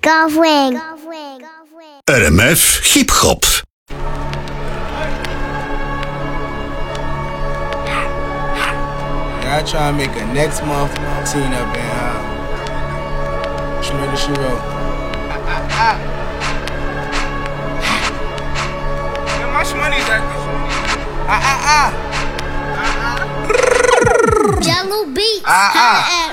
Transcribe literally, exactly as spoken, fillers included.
Golfwing. R M F Hip Hop. Yeah, I try to make a next month scene up in uh, Shmurda She Wrote. Ah, ah, ah. Yeah, my shmoney's at this. Ah, ah, ah. Jungle Beats. Ah, ah.